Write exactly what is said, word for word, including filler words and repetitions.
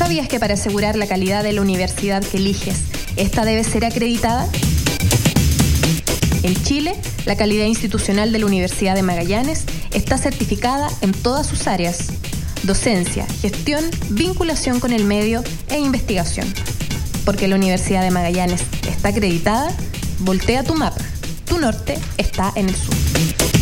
¿Sabías que para asegurar la calidad de la universidad que eliges, esta debe ser acreditada? En Chile, la calidad institucional de la Universidad de Magallanes está certificada en todas sus áreas: docencia, gestión, vinculación con el medio e investigación. Porque la Universidad de Magallanes está acreditada, voltea tu mapa. Tu norte está en el sur.